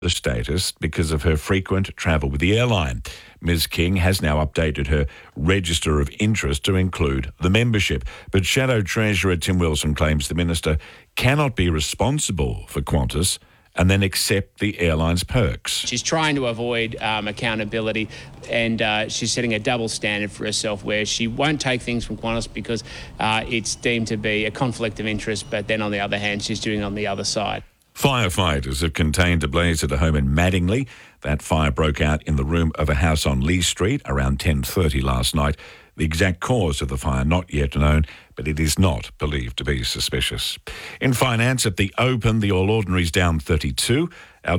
the status because of her frequent travel with the airline. Ms. King has now updated her register of interest to include the membership. But Shadow Treasurer Tim Wilson claims the minister cannot be responsible for Qantas and then accept the airline's perks. She's trying to avoid accountability, and she's setting a double standard for herself where she won't take things from Qantas because it's deemed to be a conflict of interest, but then on the other hand, she's doing it on the other side. Firefighters have contained a blaze at a home in Madingley. That fire broke out in the room of a house on Lee Street around 10:30 last night. The exact cause of the fire not yet known, but it is not believed to be suspicious. In finance, at the Open, the All Ordinary's down 32, our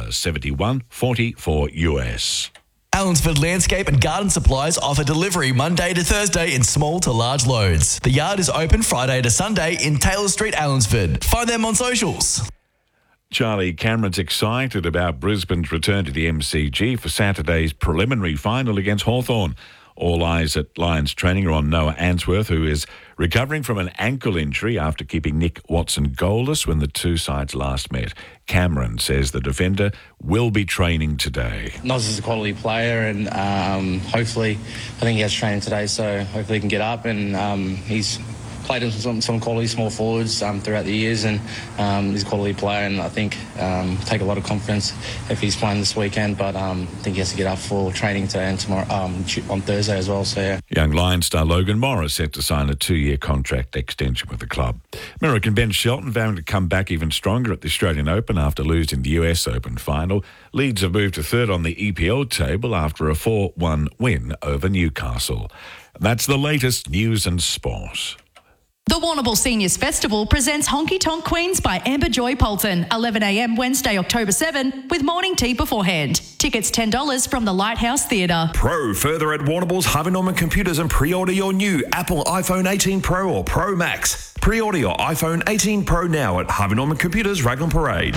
$71.44 US. Allensford Landscape and Garden Supplies offer delivery Monday to Thursday in small to large loads. The yard is open Friday to Sunday in Taylor Street, Allensford. Find them on socials. Charlie Cameron's excited about Brisbane's return to the MCG for Saturday's preliminary final against Hawthorn. All eyes at Lions training are on Noah Answorth, who is recovering from an ankle injury after keeping Nick Watson goalless when the two sides last met. Cameron says the defender will be training today. Noz is a quality player, and hopefully, I think he has training today, so hopefully he can get up, and he's played in some quality small forwards throughout the years, and he's a quality player, and I think take a lot of confidence if he's playing this weekend, but I think he has to get up for training today and tomorrow on Thursday as well. So yeah. Young Lions star Logan Morris set to sign a 2-year contract extension with the club. American Ben Shelton vowing to come back even stronger at the Australian Open after losing the US Open final. Leeds have moved to third on the EPL table after a 4-1 win over Newcastle. And that's the latest news and sport. The Warrnambool Seniors Festival presents Honky Tonk Queens by Amber Joy Polton, 11am Wednesday, October 7, with morning tea beforehand. Tickets $10 from the Lighthouse Theatre. Pro further at Warrnambool's Harvey Norman Computers and pre-order your new Apple iPhone 18 Pro or Pro Max. Pre-order your iPhone 18 Pro now at Harvey Norman Computers, Raglan Parade.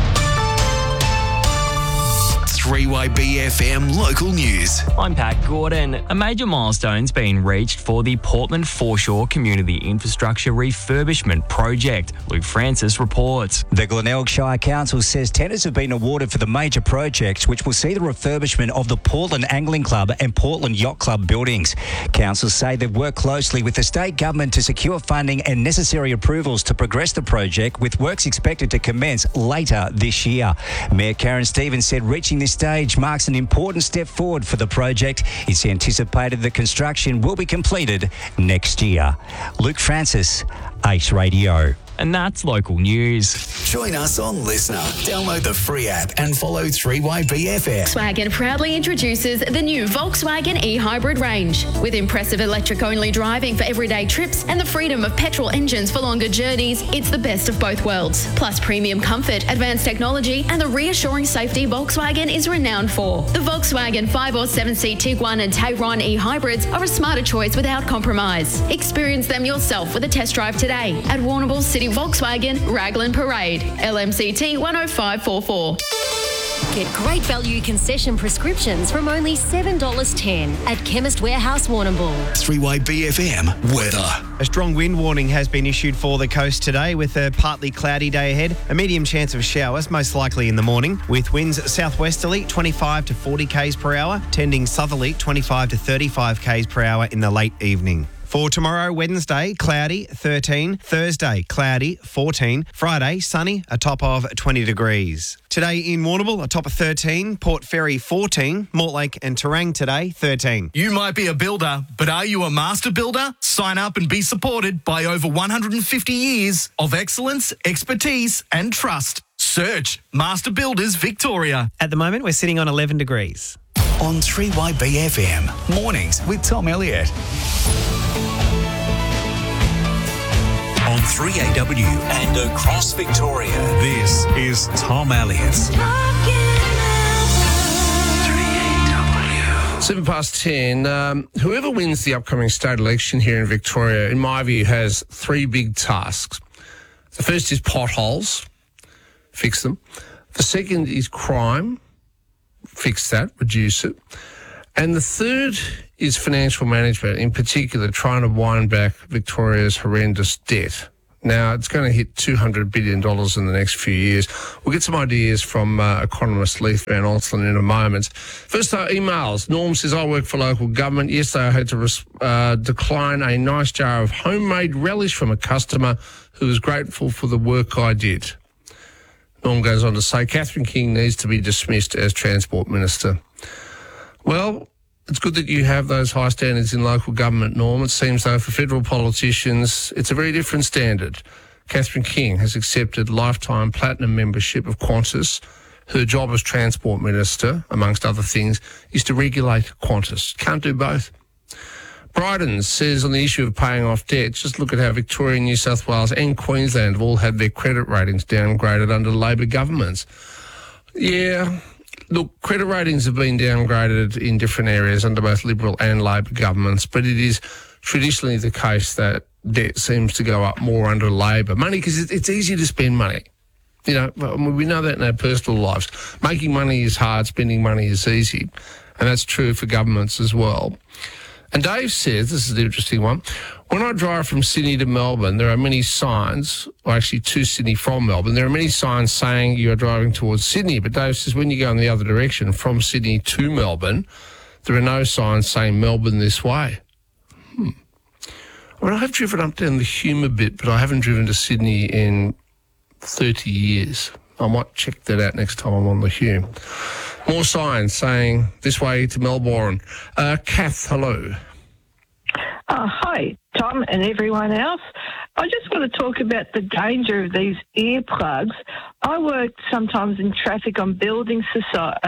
3YBFM local news. I'm Pat Gordon. A major milestone's been reached for the Portland Foreshore Community Infrastructure Refurbishment Project. Luke Francis reports. The Glenelg Shire Council says tenders have been awarded for the major projects, which will see the refurbishment of the Portland Angling Club and Portland Yacht Club buildings. Councils say they've worked closely with the state government to secure funding and necessary approvals to progress the project, with works expected to commence later this year. Mayor Karen Stevens said reaching this stage marks an important step forward for the project. It's anticipated that construction will be completed next year. Luke Francis, Ace Radio. And that's local news. Join us on Listener. Download the free app and follow 3YBFM. Volkswagen proudly introduces the new Volkswagen e-Hybrid range. With impressive electric-only driving for everyday trips and the freedom of petrol engines for longer journeys, it's the best of both worlds. Plus premium comfort, advanced technology and the reassuring safety Volkswagen is renowned for. The Volkswagen 5 or 7-seat Tiguan and Tayron e-Hybrids are a smarter choice without compromise. Experience them yourself with a test drive today at Warrnambool City Volkswagen, Raglan Parade, LMCT 10544. Get great value concession prescriptions from only $7.10 at Chemist Warehouse Warrnambool. 3YBFM weather. A strong wind warning has been issued for the coast today, with a partly cloudy day ahead. A medium chance of showers, most likely in the morning, with winds southwesterly 25 to 40 k's per hour, tending southerly 25 to 35 k's per hour in the late evening. For tomorrow, Wednesday, cloudy, 13. Thursday, cloudy, 14. Friday, sunny, a top of 20 degrees. Today in Warrnambool, a top of 13. Port Fairy, 14. Mortlake and Terang today, 13. You might be a builder, but are you a master builder? Sign up and be supported by over 150 years of excellence, expertise and trust. Search Master Builders Victoria. At the moment, we're sitting on 11 degrees. On 3YBFM, mornings with Tom Elliott. On 3AW and across Victoria, this is Tom Elliott. 3AW. 10:07. Whoever wins the upcoming state election here in Victoria, in my view, has three big tasks. The first is potholes, fix them. The second is crime, fix that, reduce it. And the third is financial management, in particular trying to wind back Victoria's horrendous debt. Now, it's going to hit $200 billion in the next few years. We'll get some ideas from economist Leith Van Onselen in a moment. First, emails. Norm says, I work for local government. Yesterday, I had to decline a nice jar of homemade relish from a customer who was grateful for the work I did. Norm goes on to say, Catherine King needs to be dismissed as Transport Minister. Well, it's good that you have those high standards in local government, Norm. It seems, though, for federal politicians, it's a very different standard. Catherine King has accepted lifetime platinum membership of Qantas. Her job as Transport Minister, amongst other things, is to regulate Qantas. Can't do both. Bryden says on the issue of paying off debt, just look at how Victoria, New South Wales and Queensland have all had their credit ratings downgraded under Labor governments. Yeah, look, credit ratings have been downgraded in different areas under both Liberal and Labor governments, but it is traditionally the case that debt seems to go up more under Labor. Money, because it's easy to spend money. You know, we know that in our personal lives. Making money is hard, spending money is easy, and that's true for governments as well. And Dave says, this is an interesting one, when I drive from Sydney to Melbourne, there are many signs, or actually to Sydney from Melbourne, there are many signs saying you are driving towards Sydney. But Dave says when you go in the other direction, from Sydney to Melbourne, there are no signs saying Melbourne this way. I mean, I've driven up down the Hume a bit, but I haven't driven to Sydney in 30 years. I might check that out next time I'm on the Hume. More signs saying this way to Melbourne. Kath, hello. Hi, Tom and everyone else. I just want to talk about the danger of these earplugs. I work sometimes in traffic on building sites,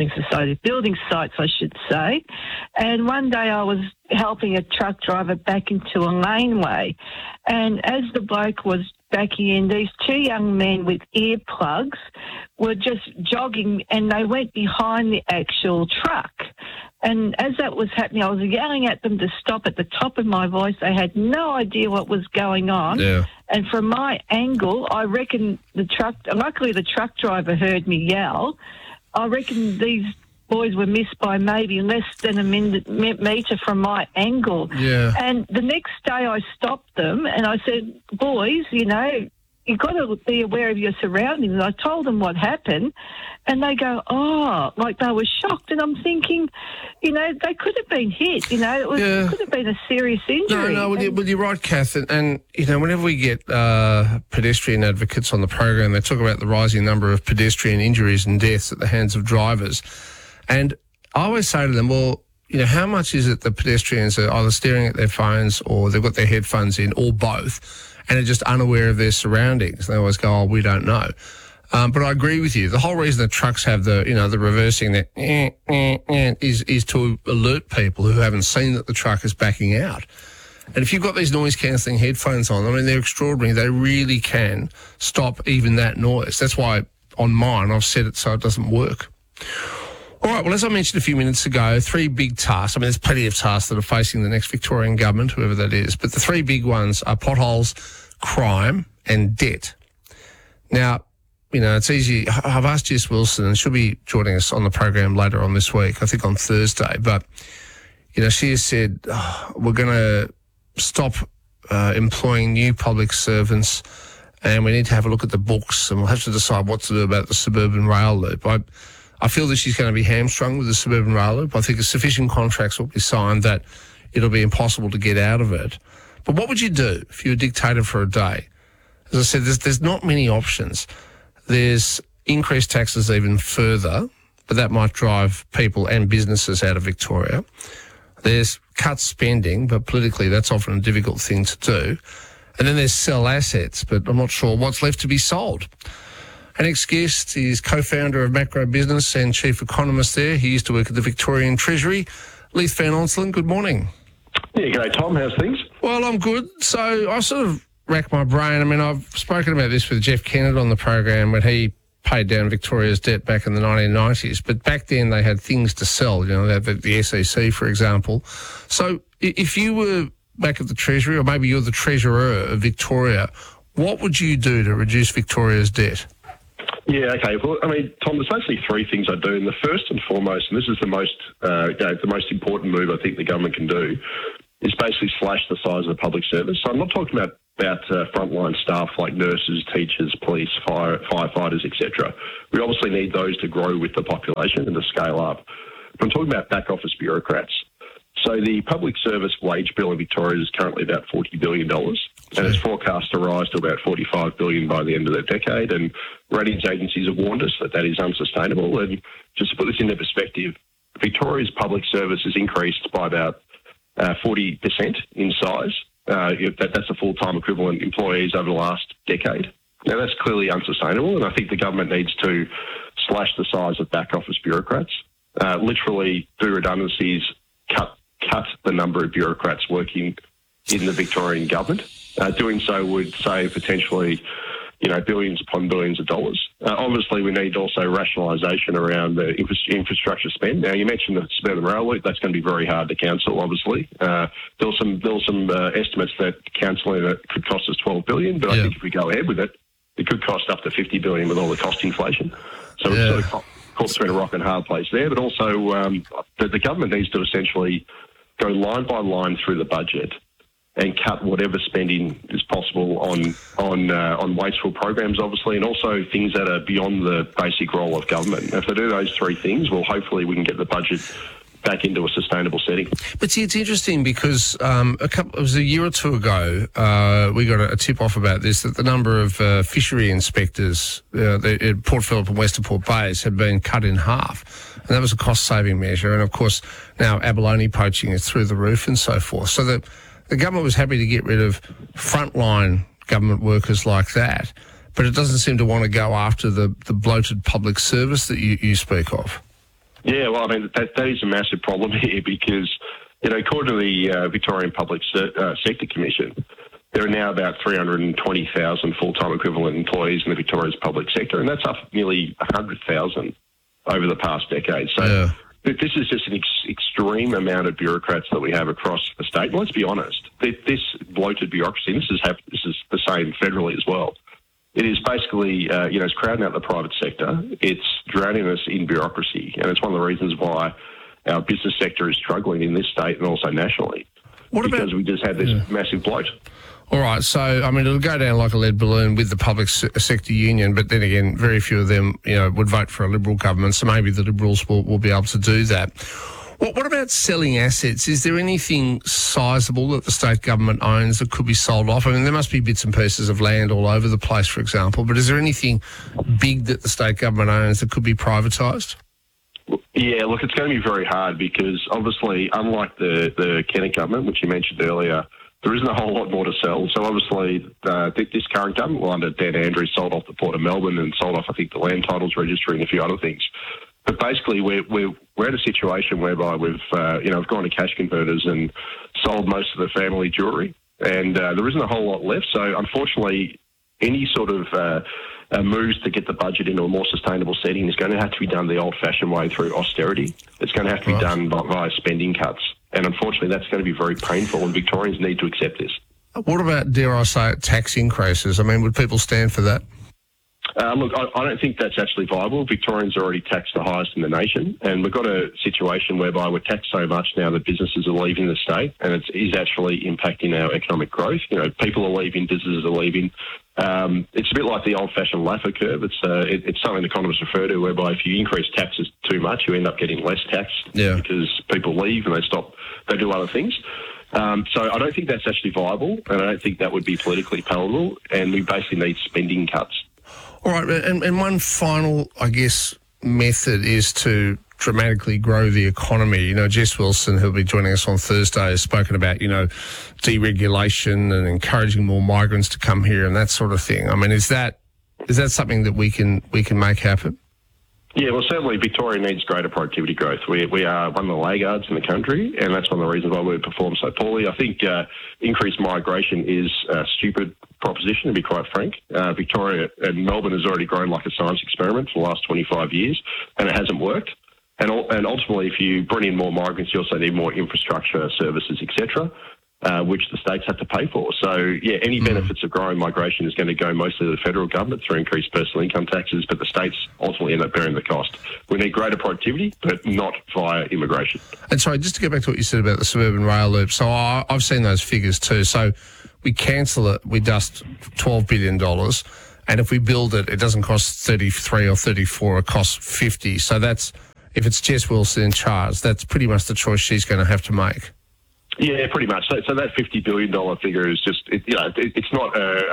I should say. And one day I was helping a truck driver back into a laneway. And as the bloke was backing in, these two young men with earplugs were just jogging and they went behind the actual truck. And as that was happening, I was yelling at them to stop at the top of my voice. They had no idea what was going on. Yeah. And from my angle, I reckon luckily the truck driver heard me yell. I reckon these boys were missed by maybe less than a metre from my angle. Yeah. And the next day I stopped them and I said, boys, you know, you've got to be aware of your surroundings. And I told them what happened and they go, oh, like they were shocked. And I'm thinking, you know, they could have been hit, you know, it could have been a serious injury. No, well, you're right, Kath. And, you know, whenever we get pedestrian advocates on the program, they talk about the rising number of pedestrian injuries and deaths at the hands of drivers. And I always say to them, well, you know, how much is it that pedestrians are either staring at their phones or they've got their headphones in or both and are just unaware of their surroundings? They always go, oh, we don't know. But I agree with you. The whole reason that trucks have the reversing that is to alert people who haven't seen that the truck is backing out. And if you've got these noise-cancelling headphones on, I mean, they're extraordinary. They really can stop even that noise. That's why on mine I've set it so it doesn't work. All right, well, as I mentioned a few minutes ago, three big tasks. I mean, there's plenty of tasks that are facing the next Victorian government, whoever that is, but the three big ones are potholes, crime and debt. Now, you know, it's easy. I've asked Jess Wilson, and she'll be joining us on the program later on this week, I think on Thursday, but, you know, she has said, we're going to stop employing new public servants and we need to have a look at the books and we'll have to decide what to do about the suburban rail loop. I feel that she's going to be hamstrung with the suburban rail loop. I think sufficient contracts will be signed that it'll be impossible to get out of it. But what would you do if you were dictator for a day? As I said, there's not many options. There's increased taxes even further, but that might drive people and businesses out of Victoria. There's cut spending, but politically that's often a difficult thing to do. And then there's sell assets, but I'm not sure what's left to be sold. Our next guest is co-founder of Macro Business and chief economist there. He used to work at the Victorian Treasury. Leith Van Onselen, good morning. Yeah, g'day, Tom. How's things? Well, I'm good. So I sort of racked my brain. I mean, I've spoken about this with Jeff Kennett on the program when he paid down Victoria's debt back in the 1990s. But back then they had things to sell, you know, the SEC, for example. So if you were back at the Treasury, or maybe you're the treasurer of Victoria, what would you do to reduce Victoria's debt? Yeah, okay. Well, I mean, Tom, there's basically three things I do. And the first and foremost, and this is the most important move I think the government can do, is basically slash the size of the public service. So I'm not talking about about frontline staff like nurses, teachers, police, firefighters, etc. We obviously need those to grow with the population and to scale up. But I'm talking about back office bureaucrats. So the public service wage bill in Victoria is currently about $40 billion, and it's forecast to rise to about $45 billion by the end of the decade. And ratings agencies have warned us that that is unsustainable. And just to put this into perspective, Victoria's public service has increased by about 40% in size. That's a full-time equivalent employees over the last decade. Now, that's clearly unsustainable, and I think the government needs to slash the size of back office bureaucrats, literally do redundancies, cut the number of bureaucrats working in the Victorian government. Doing so would save potentially, billions upon billions of dollars. Obviously, we need also rationalisation around the infrastructure spend. Now, you mentioned the suburban rail loop. That's going to be very hard to cancel, obviously. There were some estimates that cancelling it could cost us $12 billion, but I think if we go ahead with it, it could cost up to $50 billion with all the cost inflation. So we're sort of caught between a rock and a hard place there. But also, the government needs to essentially go line by line through the budget and cut whatever spending is possible on wasteful programs, obviously, and also things that are beyond the basic role of government. If they do those three things, well, hopefully we can get the budget back into a sustainable setting. But see, it's interesting because it was a year or two ago, we got a tip-off about this, that the number of fishery inspectors at Port Phillip and Western Port Bays had been cut in half. And that was a cost-saving measure. And, of course, now abalone poaching is through the roof and so forth. So the government was happy to get rid of frontline government workers like that, but it doesn't seem to want to go after the bloated public service that you speak of. Yeah, well, I mean, that is a massive problem here because, according to the Victorian Public Sector Commission, there are now about 320,000 full-time equivalent employees in the Victoria's public sector, and that's up nearly 100,000 over the past decade. So this is just an extreme amount of bureaucrats that we have across the state. Let's be honest, this bloated bureaucracy, this is the same federally as well. It is basically, it's crowding out the private sector. It's drowning us in bureaucracy, and it's one of the reasons why our business sector is struggling in this state and also nationally. Because we just had this massive bloat. All right, so, I mean, it'll go down like a lead balloon with the public sector union, but then again, very few of them, would vote for a Liberal government, so maybe the Liberals will be able to do that. What about selling assets? Is there anything sizable that the state government owns that could be sold off? I mean, there must be bits and pieces of land all over the place, for example, but is there anything big that the state government owns that could be privatised? Yeah, look, it's going to be very hard because obviously, unlike the Kennett government, which you mentioned earlier, there isn't a whole lot more to sell. So obviously, this current government, under Dan Andrews, sold off the Port of Melbourne and sold off, I think, the Land Titles Registry and a few other things. But basically, we're at a situation whereby we've gone to cash converters and sold most of the family jewellery, and there isn't a whole lot left. So unfortunately, any sort of moves to get the budget into a more sustainable setting is going to have to be done the old-fashioned way through austerity. It's going to have to be done via spending cuts. And unfortunately, that's going to be very painful, and Victorians need to accept this. What about, dare I say it, tax increases? I mean, would people stand for that? Look, I don't think that's actually viable. Victorians are already taxed the highest in the nation, and we've got a situation whereby we're taxed so much now that businesses are leaving the state, and it is actually impacting our economic growth. People are leaving, businesses are leaving. It's a bit like the old-fashioned Laffer curve. It's something economists refer to, whereby if you increase taxes too much, you end up getting less tax because people leave and they do other things. So I don't think that's actually viable, and I don't think that would be politically palatable, and we basically need spending cuts. All right, and one final, I guess, method is to dramatically grow the economy. Jess Wilson, who'll be joining us on Thursday, has spoken about, deregulation and encouraging more migrants to come here and that sort of thing. I mean, is that something that we can make happen? Yeah, well, certainly Victoria needs greater productivity growth. We are one of the laggards in the country, and that's one of the reasons why we perform so poorly. I think increased migration is a stupid proposition, to be quite frank. Victoria and Melbourne has already grown like a science experiment for the last 25 years, and it hasn't worked. And ultimately, if you bring in more migrants, you also need more infrastructure, services, etc., which the states have to pay for. So, yeah, any benefits of growing migration is going to go mostly to the federal government through increased personal income taxes, but the states ultimately end up bearing the cost. We need greater productivity, but not via immigration. And sorry, just to go back to what you said about the suburban rail loop. So I've seen those figures too. So we cancel it, we dust $12 billion. And if we build it, it doesn't cost 33 or 34, it costs 50. So that's, if it's Jess Wilson in charge, that's pretty much the choice she's going to have to make. Yeah, pretty much. So that $50 billion figure is just, it's not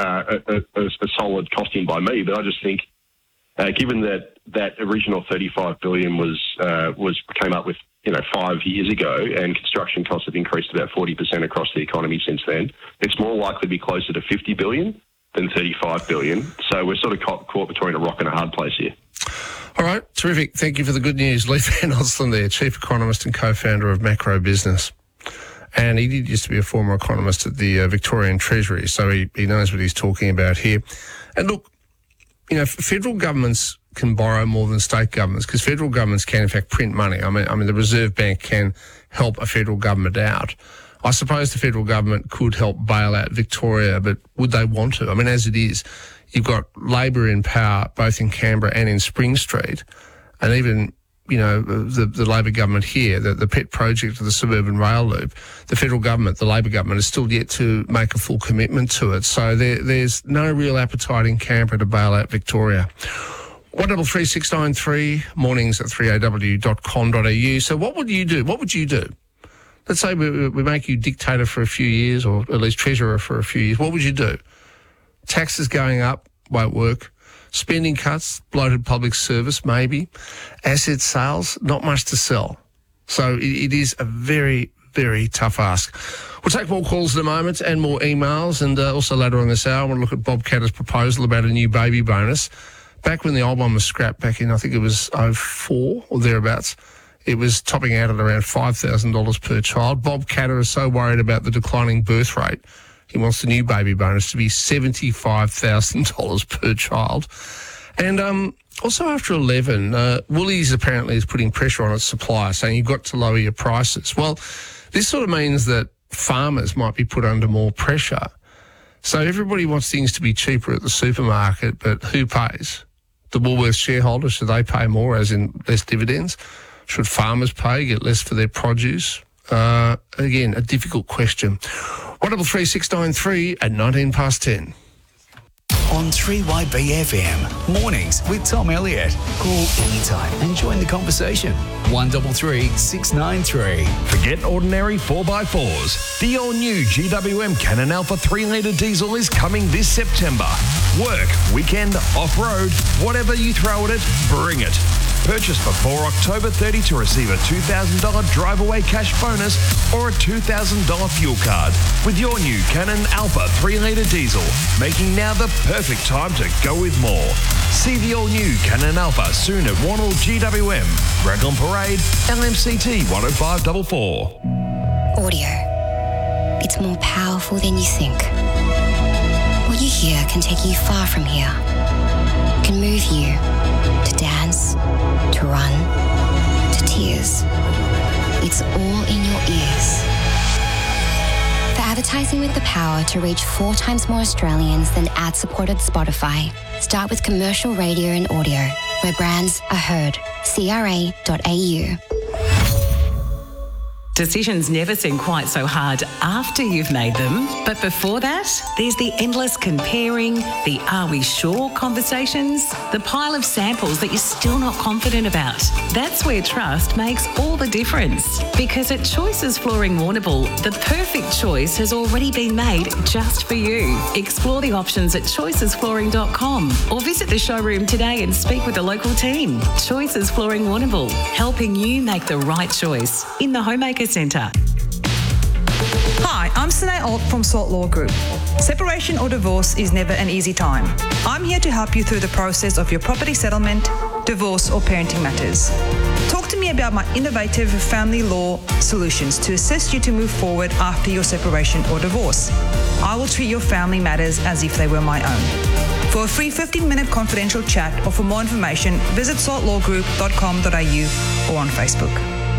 a solid costing by me, but I just think, given that original $35 billion came up with 5 years ago, and construction costs have increased about 40% across the economy since then, it's more likely to be closer to $50 billion than $35 billion. So we're sort of caught between a rock and a hard place here. All right, terrific. Thank you for the good news. Lee Van Onselen there, Chief Economist and co-founder of Macro Business. And he did used to be a former economist at the Victorian Treasury, so he knows what he's talking about here. And look, federal governments can borrow more than state governments, because federal governments can, in fact, print money. I mean, the Reserve Bank can help a federal government out. I suppose the federal government could help bail out Victoria, but would they want to? I mean, as it is, you've got Labor in power both in Canberra and in Spring Street, and even the Labor government here, the pet project of the suburban rail loop, the federal government, the Labor government, is still yet to make a full commitment to it. So there's no real appetite in Canberra to bail out Victoria. 133693, mornings at 3aw.com.au. So what would you do? What would you do? Let's say we make you dictator for a few years, or at least treasurer for a few years. What would you do? Taxes going up won't work. Spending cuts, bloated public service, maybe. Asset sales, not much to sell. So it is a very, very tough ask. We'll take more calls in a moment and more emails. And also later on this hour, we'll look at Bob Katter's proposal about a new baby bonus. Back when the old one was scrapped back in, I think it was 2004 or thereabouts, it was topping out at around $5,000 per child. Bob Katter is so worried about the declining birth rate, he wants the new baby bonus to be $75,000 per child. And also after 11, Woolies apparently is putting pressure on its suppliers, saying you've got to lower your prices. Well, this sort of means that farmers might be put under more pressure. So everybody wants things to be cheaper at the supermarket, but who pays? The Woolworths shareholders, should they pay more, as in less dividends? Should farmers pay, get less for their produce? Again, a difficult question. 133693 at 10:10. On 3YBFM, mornings with Tom Elliott. Call anytime and join the conversation. 133693. Forget ordinary 4x4s. The all-new GWM Cannon Alpha 3-litre diesel is coming this September. Work, weekend, off-road, whatever you throw at it, bring it. Purchase before October 30 to receive a $2,000 drive-away cash bonus or a $2,000 fuel card with your new Cannon Alpha 3-litre diesel, making now the perfect time to go with more. See the all-new Cannon Alpha soon at Warrnambool GWM, Raglan Parade, LMCT 10544. Audio. It's more powerful than you think. What you hear can take you far from here. Can move you to dance, to run, to tears. It's all in your ears. For advertising with the power to reach 4 times more Australians than ad-supported Spotify, start with commercial radio and audio, where brands are heard. CRA.au. Decisions never seem quite so hard after you've made them. But before that, there's the endless comparing, the are we sure conversations, the pile of samples that you're still not confident about. That's where trust makes all the difference. Because at Choices Flooring Warrnambool, the perfect choice has already been made just for you. Explore the options at choicesflooring.com or visit the showroom today and speak with the local team. Choices Flooring Warrnambool, helping you make the right choice in the Homemaker Centre. Hi, I'm Sinead Alt from Salt Law Group. Separation or divorce is never an easy time. I'm here to help you through the process of your property settlement, divorce or parenting matters. Talk to me about my innovative family law solutions to assist you to move forward after your separation or divorce. I will treat your family matters as if they were my own. For a free 15-minute confidential chat or for more information, visit saltlawgroup.com.au or on Facebook.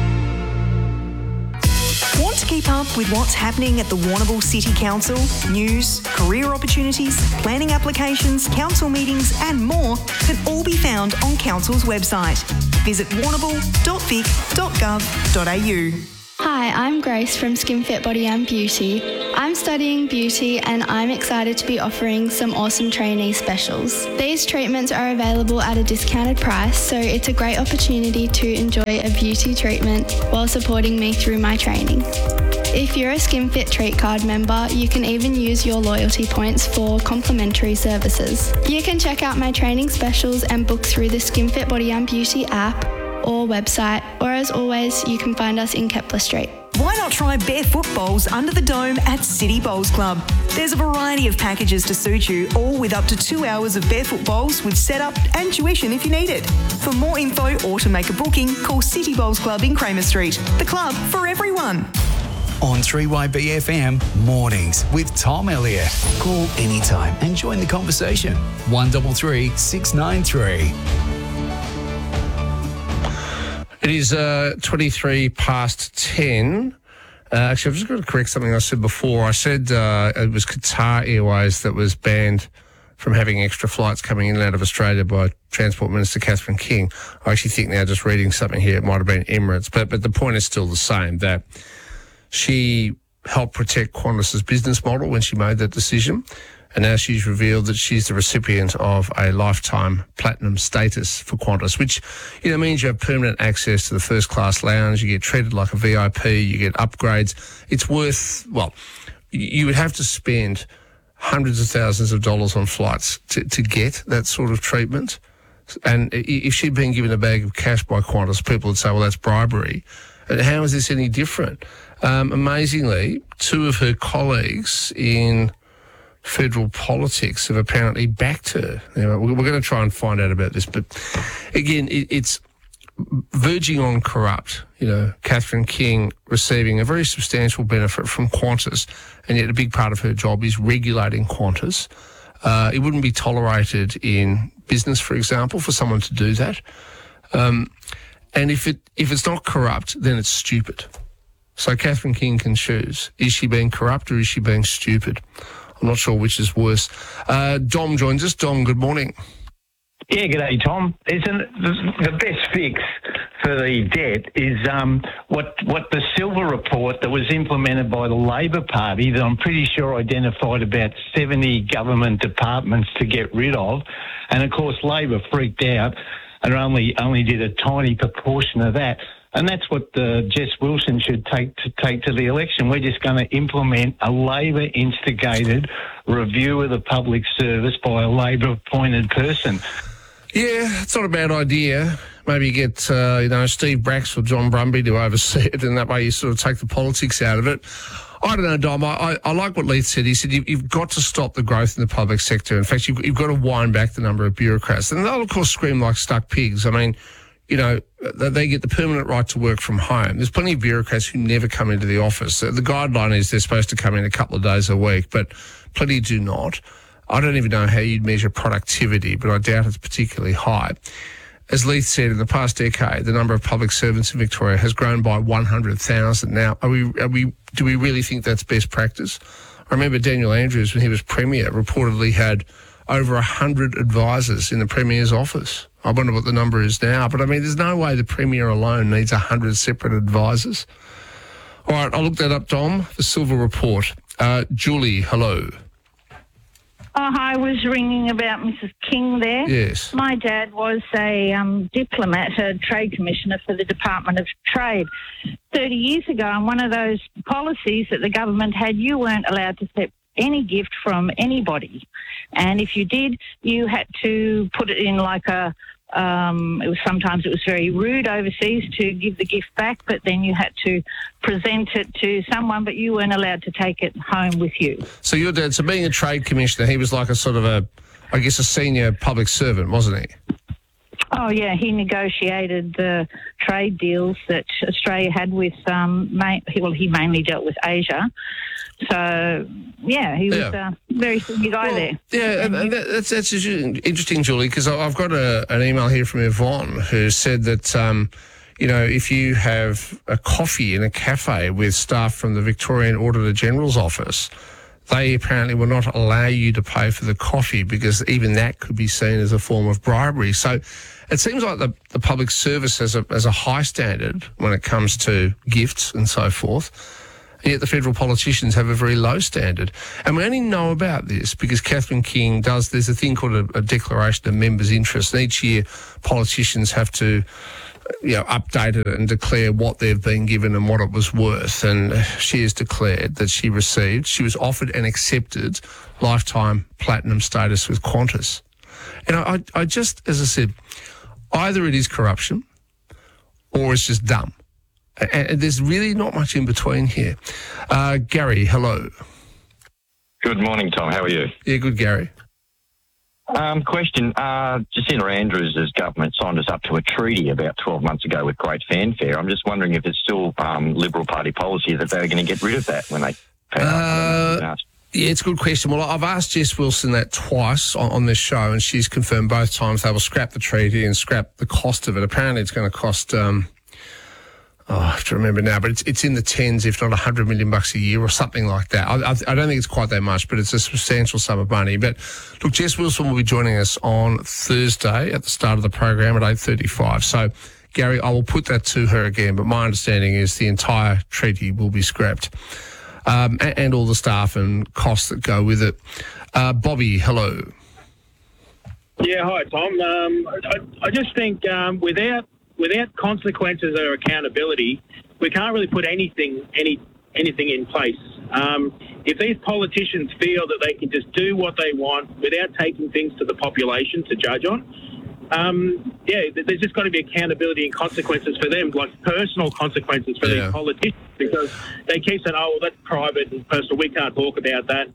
Want to keep up with what's happening at the Warrnambool City Council? News, career opportunities, planning applications, council meetings and more can all be found on Council's website. Visit warrnambool.vic.gov.au. Hi, I'm Grace from Skin Fit Body and Beauty. I'm studying beauty and I'm excited to be offering some awesome trainee specials. These treatments are available at a discounted price, so it's a great opportunity to enjoy a beauty treatment while supporting me through my training. If you're a SkinFit Treat Card member, you can even use your loyalty points for complimentary services. You can check out my training specials and book through the SkinFit Body and Beauty app or website, or as always, you can find us in Kepler Street. Why not try barefoot bowls under the dome at City Bowls Club? There's a variety of packages to suit you, all with up to 2 hours of barefoot bowls with setup and tuition if you need it. For more info or to make a booking, call City Bowls Club in Kramer Street. The club for everyone. On 3YBFM Mornings with Tom Elliott. Call anytime and join the conversation. 133 693. It is 23 past 10. Actually, I've just got to correct something I said before. I said it was Qatar Airways that was banned from having extra flights coming in and out of Australia by Transport Minister Catherine King. I actually think now, just reading something here, it might have been Emirates. But the point is still the same, that she helped protect Qantas's business model when she made that decision. And now she's revealed that she's the recipient of a lifetime platinum status for Qantas, which, means you have permanent access to the first class lounge, you get treated like a VIP, you get upgrades. It's worth, you would have to spend hundreds of thousands of dollars on flights to get that sort of treatment. And if she'd been given a bag of cash by Qantas, people would say, well, that's bribery. And how is this any different? Amazingly, two of her colleagues in federal politics have apparently backed her. We're going to try and find out about this, but again, it's verging on corrupt. Catherine King receiving a very substantial benefit from Qantas, and yet a big part of her job is regulating Qantas. It wouldn't be tolerated in business, for example, for someone to do that. And if it's not corrupt, then it's stupid. So Catherine King can choose. Is she being corrupt or is she being stupid? I'm not sure which is worse. Dom joins us. Dom, good morning. Yeah, g'day, Tom. The best fix for the debt is what the Silver report that was implemented by the Labor Party that I'm pretty sure identified about 70 government departments to get rid of. And, of course, Labor freaked out and only did a tiny proportion of that. And that's what Jess Wilson should take to the election. We're just going to implement a Labor-instigated review of the public service by a Labor-appointed person. Yeah, it's not a bad idea. Maybe you get, Steve Bracks or John Brumby to oversee it, and that way you sort of take the politics out of it. I don't know, Dom. I like what Leith said. He said you've got to stop the growth in the public sector. In fact, you've got to wind back the number of bureaucrats. And they'll, of course, scream like stuck pigs. I mean, they get the permanent right to work from home. There's plenty of bureaucrats who never come into the office. The guideline is they're supposed to come in a couple of days a week, but plenty do not. I don't even know how you'd measure productivity, but I doubt it's particularly high. As Leith said, in the past decade, the number of public servants in Victoria has grown by 100,000. Now, do we really think that's best practice? I remember Daniel Andrews, when he was Premier, reportedly had over 100 advisors in the Premier's office. I wonder what the number is now. But, there's no way the Premier alone needs 100 separate advisors. All right, I'll look that up, Dom, the Silver report. Julie, hello. Oh, hi, I was ringing about Mrs. King there. Yes. My dad was a diplomat, a trade commissioner for the Department of Trade 30 years ago, and one of those policies that the government had, you weren't allowed to accept any gift from anybody. And if you did, you had to put it in like sometimes it was very rude overseas to give the gift back, but then you had to present it to someone, but you weren't allowed to take it home with you. So your dad, being a trade commissioner, he was like a sort of a senior public servant, wasn't he? Oh, yeah, he negotiated the trade deals that Australia had with, he mainly dealt with Asia. So, yeah, he was a very senior guy there. Yeah, that's interesting, Julie, because I've got an email here from Yvonne who said that, if you have a coffee in a cafe with staff from the Victorian Auditor General's office, they apparently will not allow you to pay for the coffee because even that could be seen as a form of bribery. So it seems like the public service has a high standard when it comes to gifts and so forth. And yet the federal politicians have a very low standard. And we only know about this because Catherine King there's a thing called a declaration of members' interest. And each year politicians have to update it and declare what they've been given and what it was worth. And she has declared that she was offered and accepted lifetime platinum status with Qantas. And I just, as I said, either it is corruption or it's just dumb. And there's really not much in between here. Gary, hello. Good morning, Tom. How are you? Yeah, good, Gary. Question. Jacinda Andrews' government signed us up to a treaty about 12 months ago with great fanfare. I'm just wondering if it's still Liberal Party policy that they're going to get rid of that when they Yeah, it's a good question. Well, I've asked Jess Wilson that twice on this show, and she's confirmed both times they will scrap the treaty and scrap the cost of it. Apparently it's going to cost... I have to remember now, but it's in the tens, if not $100 million a year or something like that. I don't think it's quite that much, but it's a substantial sum of money. But look, Jess Wilson will be joining us on Thursday at the start of the program at 8:35. So, Gary, I will put that to her again, but my understanding is the entire treaty will be scrapped, and all the staff and costs that go with it. Bobby, hello. Yeah, hi, Tom. I just think without consequences or accountability, we can't really put anything in place. If these politicians feel that they can just do what they want without taking things to the population to judge on, there's just got to be accountability and consequences for them, like personal consequences for these politicians, because they keep saying, oh, well, that's private and personal, we can't talk about that.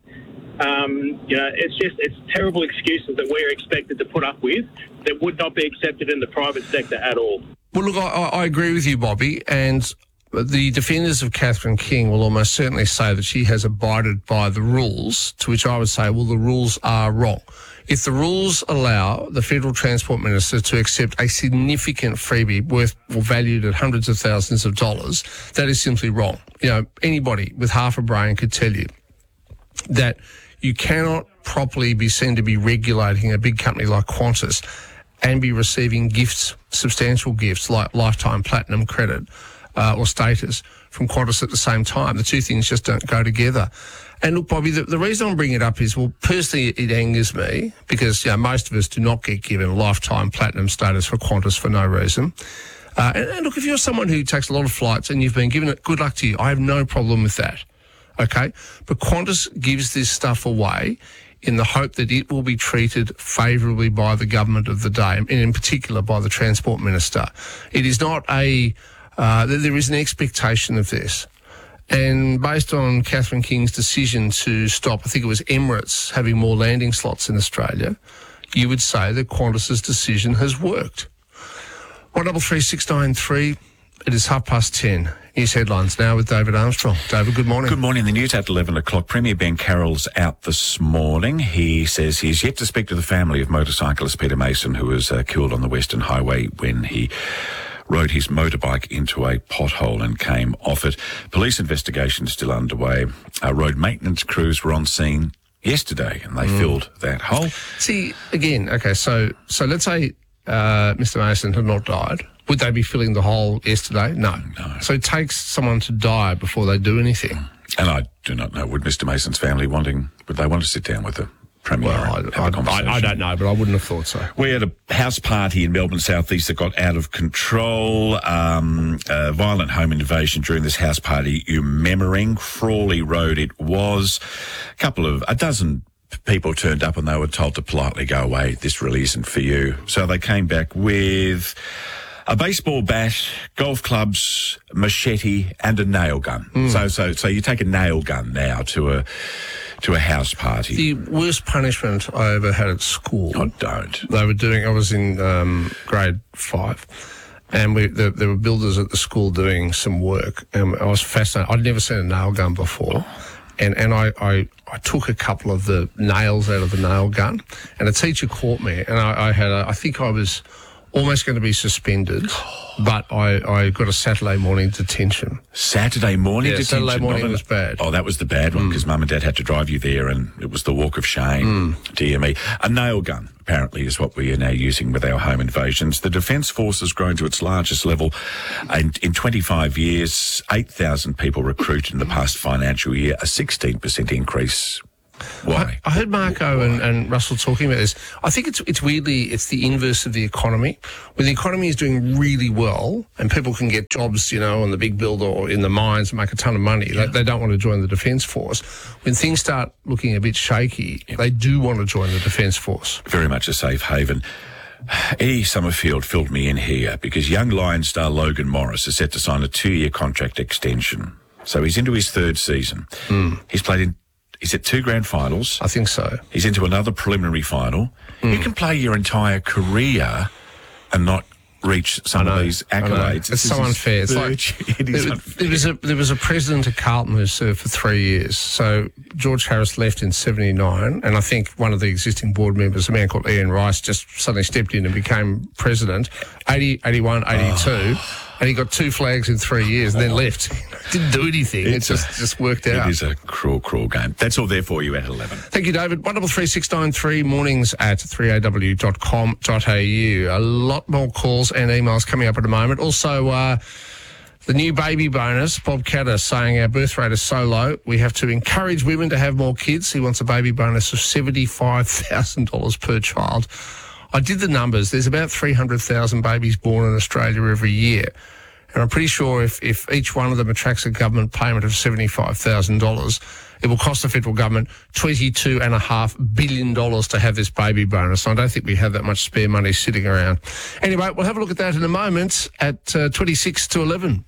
It's terrible excuses that we're expected to put up with that would not be accepted in the private sector at all. Well, look, I agree with you, Bobby, and the defenders of Catherine King will almost certainly say that she has abided by the rules, to which I would say, well, the rules are wrong. If the rules allow the Federal Transport Minister to accept a significant freebie worth or valued at hundreds of thousands of dollars, that is simply wrong. Anybody with half a brain could tell you that you cannot properly be seen to be regulating a big company like Qantas and be receiving gifts, substantial gifts like lifetime platinum credit or status from Qantas at the same time. The two things just don't go together. And look, Bobby, the reason I'm bringing it up is, well, personally, it angers me because most of us do not get given lifetime platinum status for Qantas for no reason. And look, if you're someone who takes a lot of flights and you've been given it, good luck to you. I have no problem with that. Okay, but Qantas gives this stuff away in the hope that it will be treated favourably by the government of the day, and in particular by the Transport Minister. It is not there is an expectation of this. And based on Catherine King's decision to stop, I think it was Emirates having more landing slots in Australia, you would say that Qantas's decision has worked. 133693, it is 10:30. News headlines now with David Armstrong. David, good morning. Good morning. The news at 11 o'clock. Premier Ben Carroll's out this morning. He says he's yet to speak to the family of motorcyclist Peter Mason, who was killed on the Western Highway when he rode his motorbike into a pothole and came off it. Police investigation is still underway. Road maintenance crews were on scene yesterday and they filled that hole. See, again, okay, so let's say Mr. Mason had not died. Would they be filling the hole yesterday? No. So it takes someone to die before they do anything. And I do not know, would Mr. Mason's family would they want to sit down with the Premier and have a conversation? I don't know, but I wouldn't have thought so. We had a house party in Melbourne South East that got out of control. Violent home invasion during this house party. Memmering, Frawley Road it was. A dozen people turned up and they were told to politely go away. This really isn't for you. So they came back with a baseball bat, golf clubs, machete, and a nail gun. So you take a nail gun now to a house party. The worst punishment I ever had at school. I don't. They were doing. I was in grade 5, and there were builders at the school doing some work, and I was fascinated. I'd never seen a nail gun before. And I took a couple of the nails out of the nail gun, and a teacher caught me, and I think I was almost going to be suspended, but I got a Saturday morning detention. Saturday morning detention? Saturday morning was bad. Oh, that was the bad one, because Mum and Dad had to drive you there, and it was the walk of shame. Dear me. A nail gun, apparently, is what we are now using with our home invasions. The Defence Force has grown to its largest level in 25 years. 8,000 people recruited in the past financial year, a 16% increase. Why? I heard Marco and Russell talking about this. I think it's weirdly, it's the inverse of the economy. When the economy is doing really well and people can get jobs, on the big build or in the mines and make a ton of money, they don't want to join the Defence Force. When things start looking a bit shaky, they do want to join the Defence Force. Very much a safe haven. Eddie Summerfield filled me in here because young Lion star Logan Morris is set to sign a 2-year contract extension. So he's into his 3rd season. He's played in... He's at 2 grand finals. I think so. He's into another preliminary final. You can play your entire career and not reach some of these accolades. It's so unfair. It's like, there was a president of Carlton who served for 3 years. So George Harris left in 79, and I think one of the existing board members, a man called Ian Rice, just suddenly stepped in and became president. 80, 81, 82. And he got 2 flags in 3 years and then left. Didn't do anything. It just worked out. It is a cruel, cruel game. That's all there for you at 11. Thank you, David. 133693 mornings at 3aw.com.au. A lot more calls and emails coming up at the moment. Also, the new baby bonus, Bob Catter saying our birth rate is so low, we have to encourage women to have more kids. He wants a baby bonus of $75,000 per child. I did the numbers. There's about 300,000 babies born in Australia every year. And I'm pretty sure if each one of them attracts a government payment of $75,000, it will cost the federal government $22.5 billion to have this baby bonus. I don't think we have that much spare money sitting around. Anyway, we'll have a look at that in a moment at 26 to 11.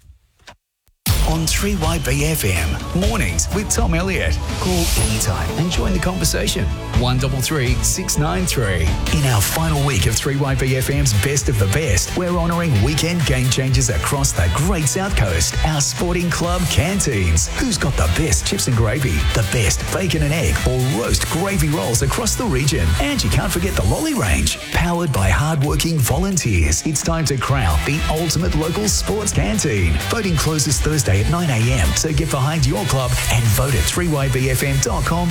On 3YBFM, mornings with Tom Elliott. Call anytime and join the conversation. 133 693. In our final week of 3YBFM's Best of the Best, we're honouring weekend game changers across the Great South Coast. Our sporting club canteens. Who's got the best chips and gravy, the best bacon and egg or roast gravy rolls across the region? And you can't forget the Lolly Range. Powered by hardworking volunteers, it's time to crown the ultimate local sports canteen. Voting closes Thursday at 9 a.m, so get behind your club and vote at 3ybfm.com.au.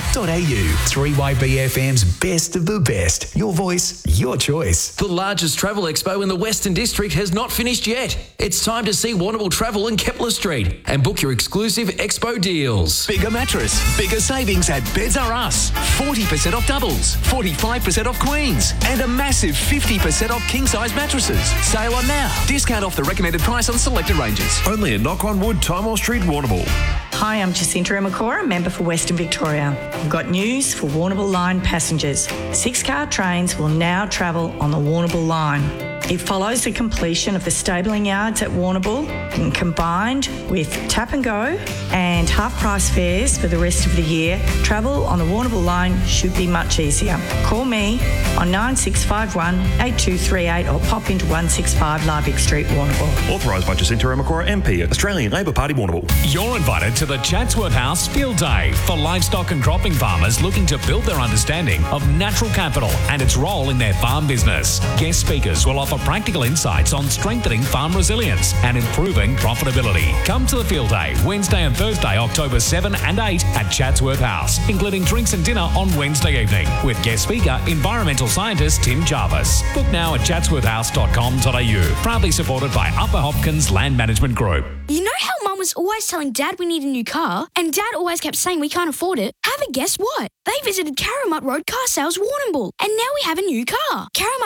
3YBFM's Best of the Best. Your voice, your choice. The largest travel expo in the Western District has not finished yet. It's time to see Warrnambool Travel in Kepler Street and book your exclusive expo deals. Bigger mattress, bigger savings at Beds R Us. 40% off doubles, 45% off queens, and a massive 50% off king-size mattresses. Sale on now. Discount off the recommended price on selected ranges. Only a knock on wood, Timor Street, Warrnambool. Hi, I'm Jacinta Emakora, member for Western Victoria. We've got news for Warrnambool Line passengers. 6-car trains will now travel on the Warrnambool Line. It follows the completion of the stabling yards at Warrnambool, and combined with tap and go and half-price fares for the rest of the year, travel on the Warrnambool Line should be much easier. Call me on 9651 8238 or pop into 165 Larvick Street, Warrnambool. Authorised by Jacinta Emakora MP, Australian Labor Party, Warrnambool. You're invited to the Chatsworth House Field Day for livestock and cropping farmers looking to build their understanding of natural capital and its role in their farm business. Guest speakers will offer practical insights on strengthening farm resilience and improving profitability. Come to the Field Day, Wednesday and Thursday, October 7 and 8 at Chatsworth House, including drinks and dinner on Wednesday evening with guest speaker, environmental scientist Tim Jarvis. Book now at chatsworthhouse.com.au. Proudly supported by Upper Hopkins Land Management Group. You know how Mum was always telling Dad we need a new car, and Dad always kept saying we can't afford it? Have a guess what? They visited Carramut Road Car Sales, Warrnambool, and now we have a new car.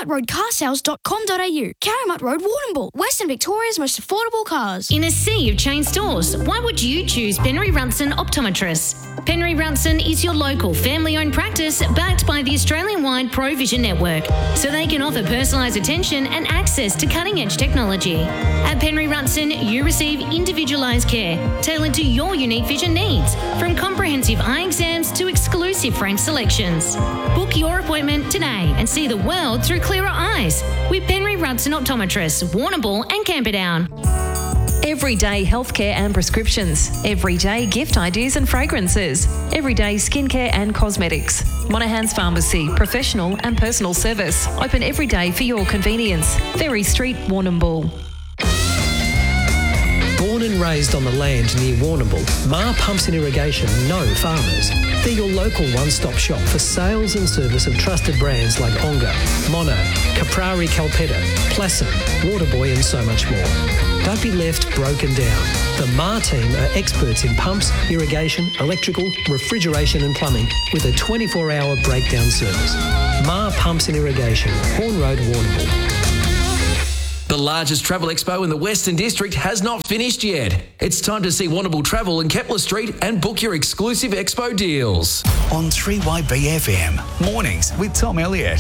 CarramutRoadCarsales.com.au. Carramut Road, Warrnambool, Western Victoria's most affordable cars. In a sea of chain stores, why would you choose Penry Runson Optometrists? Penry Runson is your local family-owned practice backed by the Australian-wide ProVision network, so they can offer personalised attention and access to cutting-edge technology. At Penry Runson, you receive individualised care tailored to your unique vision needs, from comprehensive eye exams to exclusive French selections. Book your appointment today and see the world through clearer eyes with Penry Runson Optometrists, Warrnambool and Camperdown. Everyday healthcare and prescriptions. Everyday gift ideas and fragrances. Everyday skincare and cosmetics. Monaghan's Pharmacy, professional and personal service. Open every day for your convenience. Ferry Street, Warrnambool. Born and raised on the land near Warrnambool, Ma Pumps and Irrigation know farmers. They're your local one-stop shop for sales and service of trusted brands like Onga, Mono, Caprari Calpetta, Plasson, Waterboy and so much more. Don't be left broken down. The Ma team are experts in pumps, irrigation, electrical, refrigeration and plumbing with a 24-hour breakdown service. Ma Pumps and Irrigation, Horn Road, Warrnambool. The largest travel expo in the Western District has not finished yet. It's time to see Warrnambool Travel in Kepler Street and book your exclusive expo deals. On 3YBFM, mornings with Tom Elliott.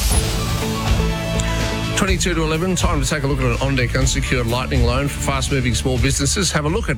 22 to 11, time to take a look at an OnDeck unsecured lightning loan for fast-moving small businesses. Have a look at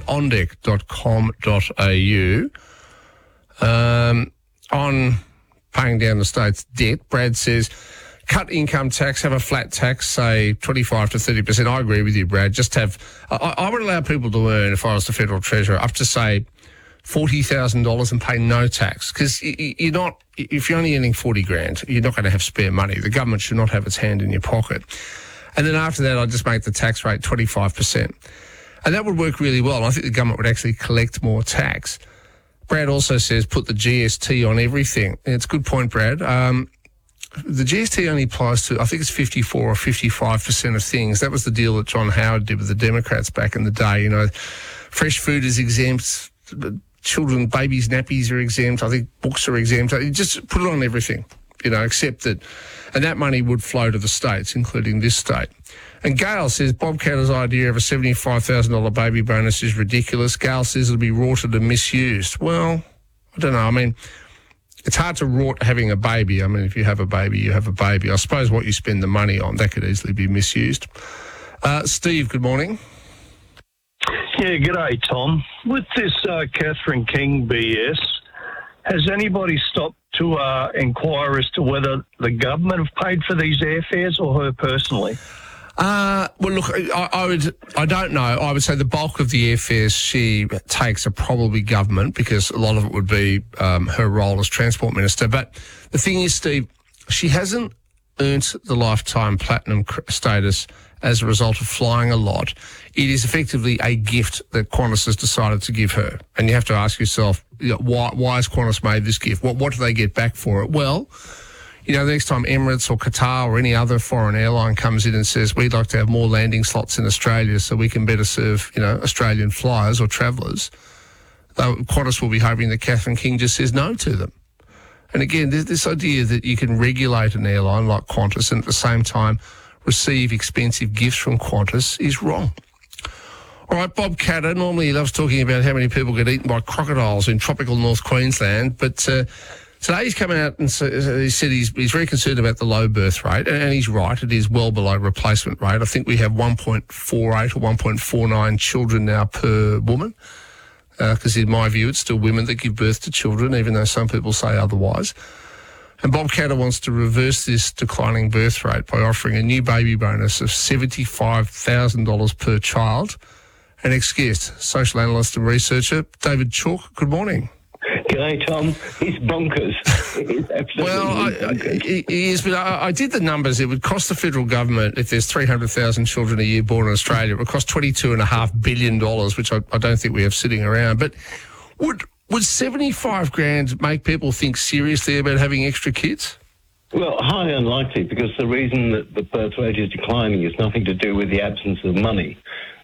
ondeck.com.au. On paying down the state's debt, Brad says, cut income tax, have a flat tax, say 25 to 30%. I agree with you, Brad. Just have, I would allow people to earn, if I was the Federal Treasurer, up to, say, $40,000 and pay no tax. Because you're not, if you're only earning 40 grand, you're not going to have spare money. The government should not have its hand in your pocket. And then after that, I'd just make the tax rate 25%. And that would work really well. I think the government would actually collect more tax. Brad also says put the GST on everything. It's a good point, Brad. The GST only applies to, I think it's 54 or 55% of things. That was the deal that John Howard did with the Democrats back in the day. You know, fresh food is exempt, children, babies' nappies are exempt, I think books are exempt. You just put it on everything, you know, except that, and that money would flow to the states, including this state. And Gail says Bob Catter's idea of a $75,000 baby bonus is ridiculous. Gail says it'll be rorted and misused. Well, I don't know. I mean, it's hard to rort having a baby. I mean, if you have a baby, you have a baby. I suppose what you spend the money on, that could easily be misused. Steve, good morning. Yeah, g'day, Tom. With this Catherine King BS, has anybody stopped to inquire as to whether the government have paid for these airfares or her personally? Well, look, I don't know. I would say the bulk of the airfares she takes are probably government because a lot of it would be her role as Transport Minister. But the thing is, Steve, she hasn't earned the lifetime platinum status as a result of flying a lot. It is effectively a gift that Qantas has decided to give her. And you have to ask yourself, you know, why has Qantas made this gift? What do they get back for it? Well, you know, the next time Emirates or Qatar or any other foreign airline comes in and says, we'd like to have more landing slots in Australia so we can better serve, you know, Australian flyers or travellers, Qantas will be hoping that Catherine King just says no to them. And again, this idea that you can regulate an airline like Qantas and at the same time receive expensive gifts from Qantas is wrong. All right, Bob Catter, normally he loves talking about how many people get eaten by crocodiles in tropical North Queensland, but today he's come out and he said he's very concerned about the low birth rate, and he's right. It is well below replacement rate. I think we have 1.48 or 1.49 children now per woman, because in my view it's still women that give birth to children, even though some people say otherwise. And Bob Catter wants to reverse this declining birth rate by offering a new baby bonus of $75,000 per child. Our next guest, social analyst and researcher, David Chalk. Good morning. G'day, Tom. He's bonkers. He's absolutely bonkers. He is, but I did the numbers. It would cost the federal government, if there's 300,000 children a year born in Australia, it would cost $22.5 billion, which I don't think we have sitting around. But would 75 grand make people think seriously about having extra kids? Well, highly unlikely, because the reason that the birth rate is declining is nothing to do with the absence of money.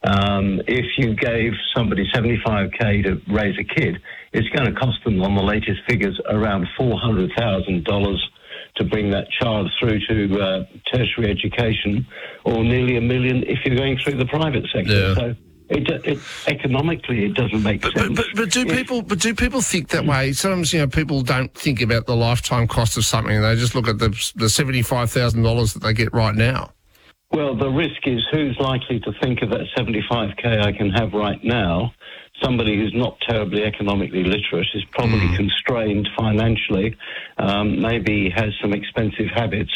If you gave somebody $75,000 to raise a kid, it's going to cost them, on the latest figures, around $400,000 to bring that child through to tertiary education, or nearly $1 million if you're going through the private sector. Yeah. So economically, it doesn't make sense. But do people think that way? Sometimes, you know, people don't think about the lifetime cost of something. They just look at the $75,000 that they get right now. Well, the risk is who's likely to think of that $75,000 I can have right now somebody who's not terribly economically literate is probably constrained financially, maybe has some expensive habits.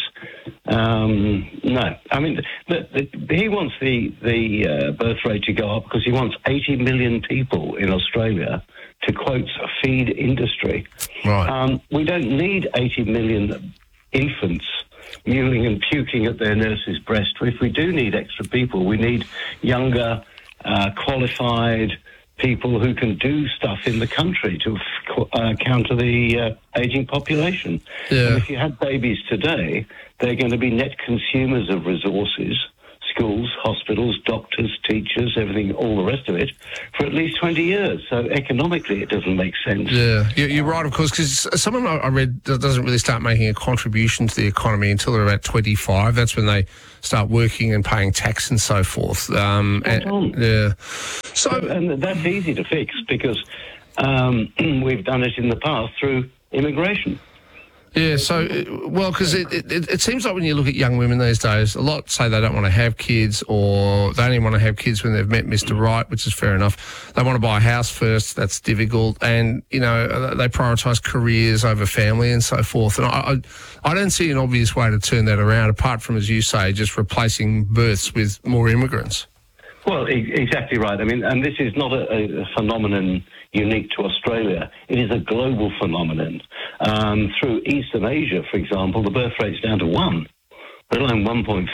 No. I mean, he wants the birth rate to go up because he wants 80 million people in Australia to, quote, feed industry. Right. We don't need 80 million infants mewling and puking at their nurse's breast. If we do need extra people, we need younger, qualified people who can do stuff in the country to counter the ageing population. Yeah. And if you had babies today, they're going to be net consumers of resources, schools, hospitals, doctors, teachers, everything, all the rest of it, for at least 20 years. So economically, it doesn't make sense. Yeah, you're right, of course, because someone I read doesn't really start making a contribution to the economy until they're about 25. That's when they start working and paying tax and so forth. Yeah. So, and that's easy to fix because we've done it in the past through immigration. Yeah, so, well, because it seems like when you look at young women these days, a lot say they don't want to have kids, or they only want to have kids when they've met Mr. Right, which is fair enough. They want to buy a house first, that's difficult, and, you know, they prioritise careers over family and so forth. And I don't see an obvious way to turn that around, apart from, as you say, just replacing births with more immigrants. Well, exactly right. I mean, and this is not a phenomenon unique to Australia. It is a global phenomenon. Through Eastern Asia, for example, the birth rate's down to 1, let alone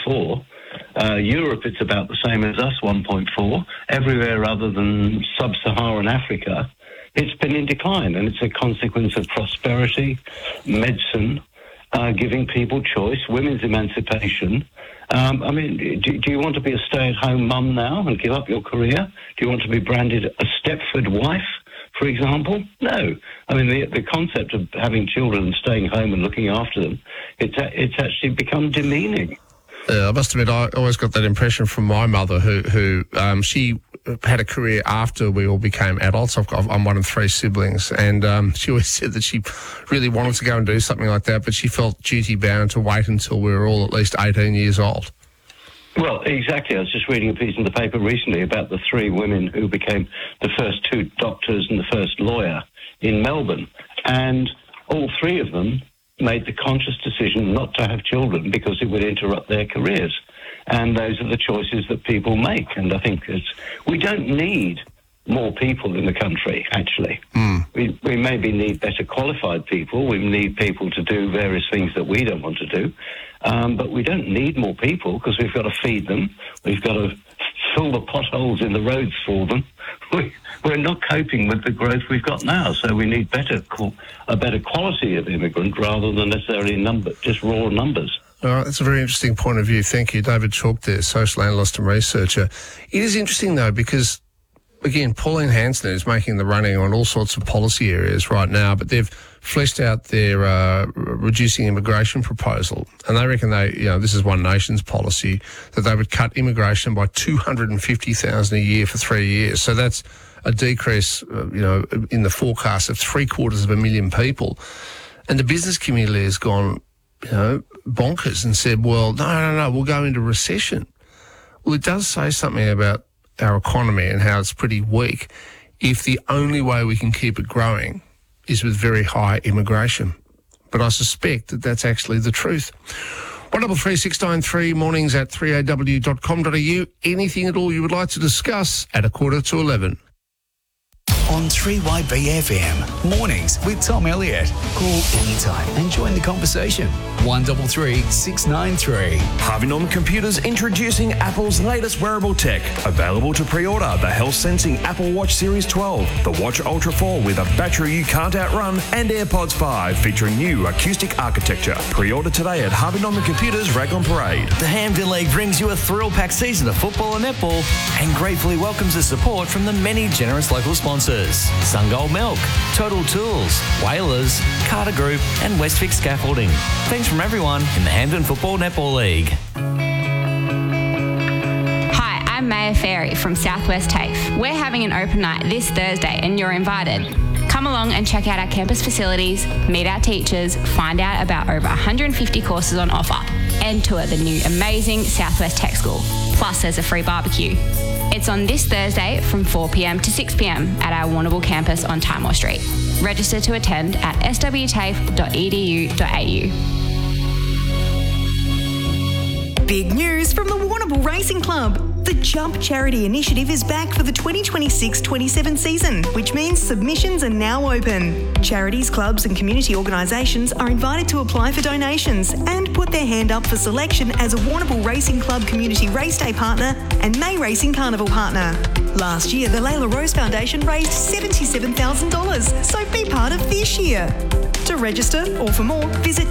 1.4. Europe, it's about the same as us, 1.4. Everywhere other than sub-Saharan Africa, it's been in decline, and it's a consequence of prosperity, medicine, giving people choice, women's emancipation. I mean, do you want to be a stay-at-home mum now and give up your career? Do you want to be branded a Stepford wife, for example? No. I mean, the concept of having children and staying home and looking after them, it's actually become demeaning. I must admit, I always got that impression from my mother, who she had a career after we all became adults. I'm one of 3 siblings, and she always said that she really wanted to go and do something like that, but she felt duty-bound to wait until we were all at least 18 years old. Well, exactly. I was just reading a piece in the paper recently about the 3 women who became the first 2 doctors and the first lawyer in Melbourne, and all 3 of them made the conscious decision not to have children because it would interrupt their careers. And those are the choices that people make. And I think we don't need more people in the country, actually. We maybe need better qualified people. We need people to do various things that we don't want to do. But we don't need more people because we've got to feed them. We've got to fill the potholes in the roads for them. We're not coping with the growth we've got now, so we need a better quality of immigrant rather than necessarily just raw numbers. All right, that's a very interesting point of view. Thank you, David Chalk there, social analyst and researcher. It is interesting, though, because, again, Pauline Hanson is making the running on all sorts of policy areas right now, but they've fleshed out their reducing immigration proposal, and they reckon this is One Nation's policy, that they would cut immigration by 250,000 a year for 3 years. So that's a decrease, in the forecast of 750,000 people. And the business community has gone, bonkers and said, well, no, we'll go into recession. Well, it does say something about our economy and how it's pretty weak if the only way we can keep it growing is with very high immigration. But I suspect that that's actually the truth. 133693 mornings at 3aw.com.au. Anything at all you would like to discuss at 11:15. On 3YBFM, mornings with Tom Elliott. Call anytime and join the conversation. 133 693. Harvey Norman Computers introducing Apple's latest wearable tech. Available to pre-order the health-sensing Apple Watch Series 12, the Watch Ultra 4 with a battery you can't outrun, and AirPods 5 featuring new acoustic architecture. Pre-order today at Harvey Norman Computers, Raglan Parade. The Hampden League brings you a thrill-packed season of football and netball and gratefully welcomes the support from the many generous local sponsors. Sungold Milk, Total Tools, Whalers, Carter Group and Westvic Scaffolding. Thanks from everyone in the Hampden Football Netball League. Hi, I'm Maya Ferry from Southwest TAFE. We're having an open night this Thursday and you're invited. Come along and check out our campus facilities, meet our teachers, find out about over 150 courses on offer and tour the new amazing Southwest Tech School. Plus there's a free barbecue. It's on this Thursday from 4 p.m. to 6 p.m. at our Warrnambool campus on Timor Street. Register to attend at swtafe.edu.au. Big news from the Warrnambool Racing Club. The Jump Charity Initiative is back for the 2026-27 season, which means submissions are now open. Charities, clubs and community organisations are invited to apply for donations and put their hand up for selection as a Warrnambool Racing Club Community Race Day partner and May Racing Carnival partner. Last year, the Layla Rose Foundation raised $77,000, so be part of this year. To register or for more, visit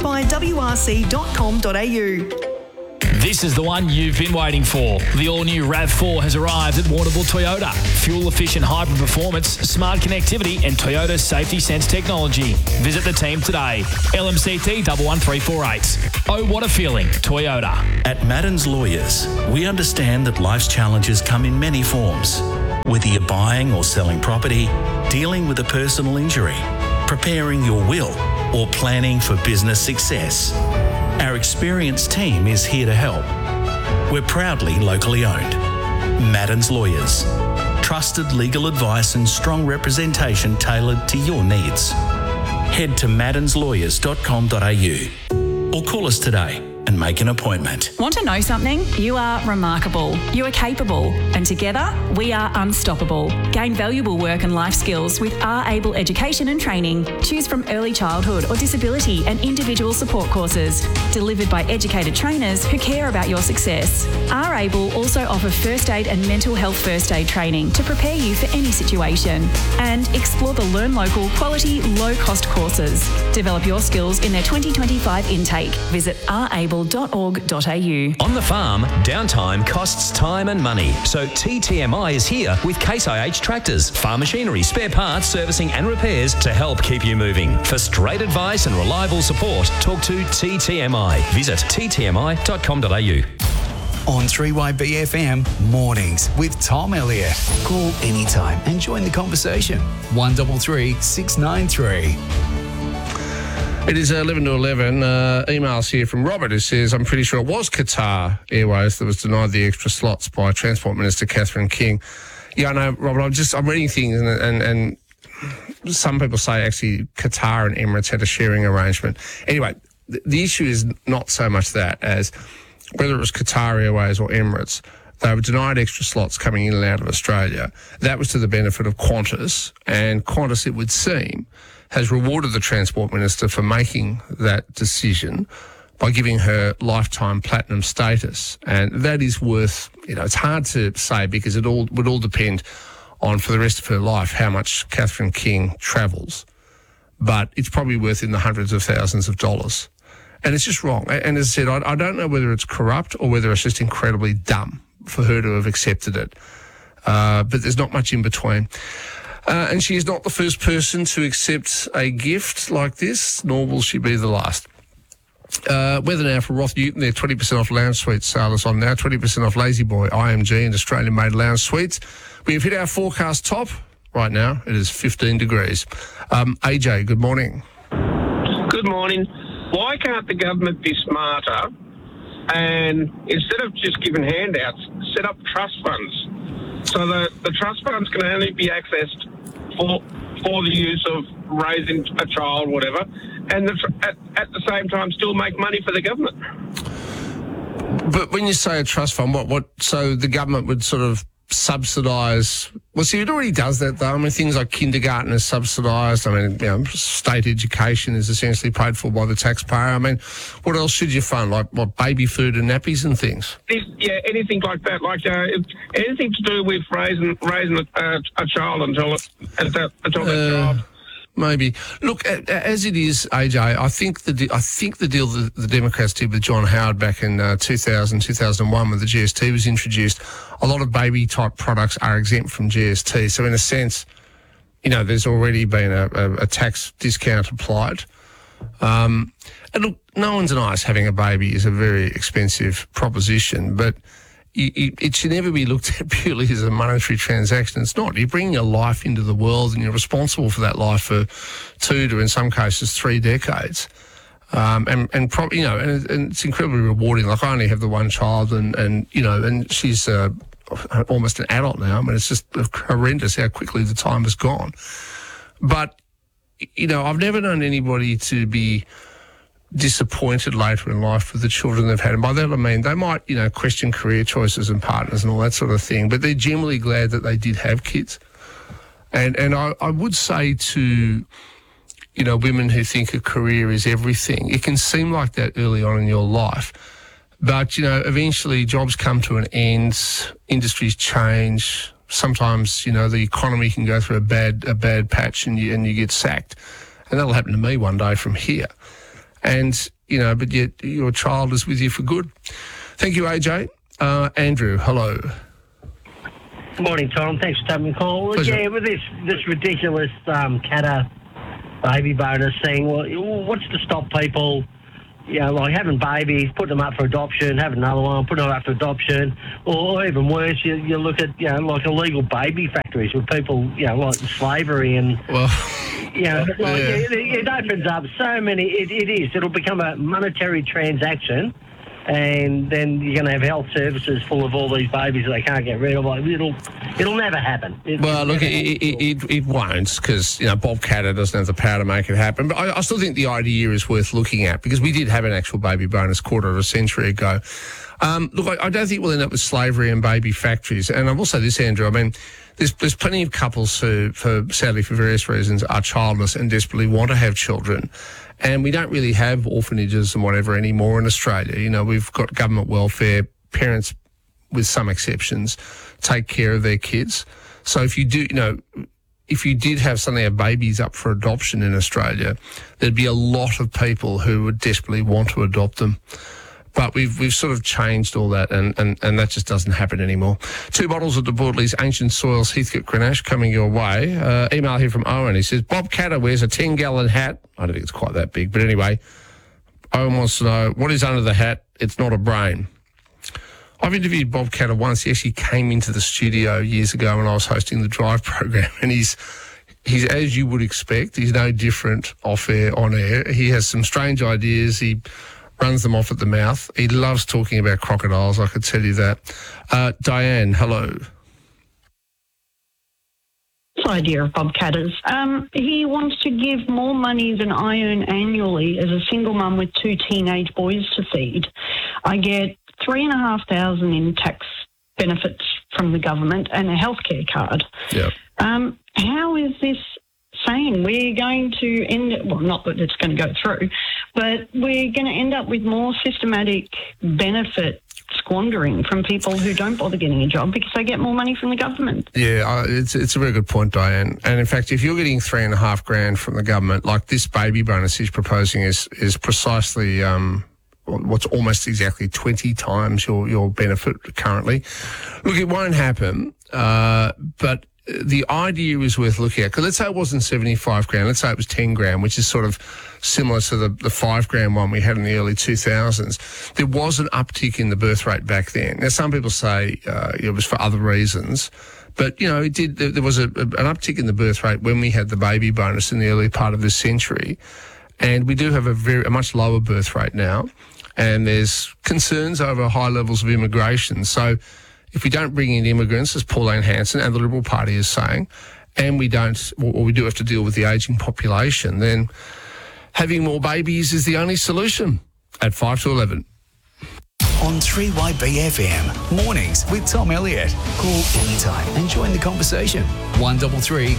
jumpbywrc.com.au. This is the one you've been waiting for. The all-new RAV4 has arrived at Warrnambool Toyota. Fuel-efficient hybrid performance, smart connectivity and Toyota Safety Sense technology. Visit the team today. LMCT 11348. Oh, what a feeling. Toyota. At Madden's Lawyers, we understand that life's challenges come in many forms. Whether you're buying or selling property, dealing with a personal injury, preparing your will, or planning for business success. Our experienced team is here to help. We're proudly locally owned. Madden's Lawyers. Trusted legal advice and strong representation tailored to your needs. Head to maddenslawyers.com.au or call us today and make an appointment. Want to know something? You are remarkable. You are capable. And together, we are unstoppable. Gain valuable work and life skills with R-Able Education and Training. Choose from early childhood or disability and individual support courses. Delivered by educated trainers who care about your success. R-Able also offer first aid and mental health first aid training to prepare you for any situation. And explore the Learn Local quality, low-cost courses. Develop your skills in their 2025 intake. Visit rable.org.au. On the farm, downtime costs time and money. So TTMI is here with Case IH tractors, farm machinery, spare parts, servicing and repairs to help keep you moving. For straight advice and reliable support, talk to TTMI. Visit ttmi.com.au. On 3YBFM, mornings with Tom Elliott. Call anytime and join the conversation. 133 693. It is 11 to 11. Emails here from Robert who says, I'm pretty sure it was Qatar Airways that was denied the extra slots by Transport Minister Catherine King. Yeah, I know, Robert, I'm reading things and some people say actually Qatar and Emirates had a sharing arrangement. Anyway, the issue is not so much that as whether it was Qatar Airways or Emirates, they were denied extra slots coming in and out of Australia. That was to the benefit of Qantas, and Qantas, it would seem, has rewarded the Transport Minister for making that decision by giving her lifetime platinum status. And that is worth, it's hard to say because it would all depend on, for the rest of her life, how much Catherine King travels. But it's probably worth in the hundreds of thousands of dollars. And it's just wrong. And as I said, I don't know whether it's corrupt or whether it's just incredibly dumb for her to have accepted it. But there's not much in between. And she is not the first person to accept a gift like this, nor will she be the last. Weather now for Roth Newton, they're 20% off lounge suites sailors on now, 20% off Lazy Boy, IMG and Australian-made lounge suites. We have hit our forecast top. Right now, it is 15 degrees. AJ, good morning. Good morning. Why can't the government be smarter and instead of just giving handouts, set up trust funds so that the trust funds can only be accessed for the use of raising a child, whatever, and at the same time still make money for the government? But when you say a trust fund, what? So the government would sort of subsidise? Well, see, it already does that, though. I mean, things like kindergarten is subsidised. I mean, state education is essentially paid for by the taxpayer. I mean, what else should you fund? Like, what, baby food and nappies and things? Yeah, anything like that. Like anything to do with raising a child until that child. Maybe. Look, as it is, AJ, I think the deal that the Democrats did with John Howard back in 2001 when the GST was introduced, a lot of baby-type products are exempt from GST. So in a sense, there's already been a tax discount applied. And look, no one's nice. Having a baby is a very expensive proposition, but it should never be looked at purely as a monetary transaction. It's not. You're bringing a life into the world and you're responsible for that life for 2 to, in some cases, 3 decades. And it's incredibly rewarding. Like, I only have the one child and she's almost an adult now. I mean, it's just horrendous how quickly the time has gone. But, you know, I've never known anybody to be disappointed later in life with the children they've had. And by that I mean they might, you know, question career choices and partners and all that sort of thing, but they're generally glad that they did have kids. And I would say to, you know, women who think a career is everything, it can seem like that early on in your life. But, you know, eventually jobs come to an end, industries change. Sometimes, you know, the economy can go through a bad patch and you get sacked. And that'll happen to me one day from here. And, you know, but yet your child is with you for good. Thank you, AJ. Andrew, hello. Good morning, Tom. Thanks for taking the call. Pleasure. Yeah, with this ridiculous Qatar baby bonus thing, well, what's to stop people, you know, like having babies, putting them up for adoption, having another one, putting them up for adoption, or even worse, you look at, you know, like illegal baby factories with people, you know, like slavery and... Well... You know, like it opens up so many... It'll become a monetary transaction, and then you're going to have health services full of all these babies that they can't get rid of. Like, it'll never happen. It won't, because, you know, Bob Katter doesn't have the power to make it happen. But I still think the idea is worth looking at, because we did have an actual baby bonus quarter of a century ago. Look, I don't think we'll end up with slavery and baby factories. And I will say this, Andrew, I mean, there's plenty of couples who, sadly, for various reasons, are childless and desperately want to have children. And we don't really have orphanages and whatever anymore in Australia. You know, we've got government welfare. Parents, with some exceptions, take care of their kids. So if you do, you know, if you did have suddenly have babies up for adoption in Australia, there'd be a lot of people who would desperately want to adopt them. But we've sort of changed all that, and that just doesn't happen anymore. 2 bottles of De Bortley's Ancient Soils Heathcote Grenache coming your way. Email here from Owen. He says, Bob Katter wears a 10-gallon hat. I don't think it's quite that big, but anyway, Owen wants to know, what is under the hat? It's not a brain. I've interviewed Bob Katter once. He actually came into the studio years ago when I was hosting the Drive program, and he's as you would expect. He's no different off air, on air. He has some strange ideas. He runs them off at the mouth. He loves talking about crocodiles, I could tell you that. Diane, hello. This idea of Bob Katter's. He wants to give more money than I earn annually as a single mum with 2 teenage boys to feed. I get $3,500 in tax benefits from the government and a healthcare card. Yep. How is this saying we're going to end, well, not that it's going to go through, but we're going to end up with more systematic benefit squandering from people who don't bother getting a job because they get more money from the government. Yeah, it's a very good point, Diane. And in fact, if you're getting $3,500 from the government, like this baby bonus he's proposing is precisely what's almost exactly 20 times your benefit currently. Look, it won't happen, but the idea is worth looking at. Because let's say it wasn't $75,000, let's say it was $10,000, which is sort of similar to the $5,000 one we had in the early 2000s. There was an uptick in the birth rate back then. Now, some people say it was for other reasons, but, you know, it did. There was an uptick in the birth rate when we had the baby bonus in the early part of this century. And we do have a much lower birth rate now. And there's concerns over high levels of immigration. So if we don't bring in immigrants, as Pauline Hanson and the Liberal Party is saying, and we don't, or we do have to deal with the ageing population, then having more babies is the only solution. At 5 to 11. On 3YBFM, mornings with Tom Elliott. Call anytime and join the conversation. 133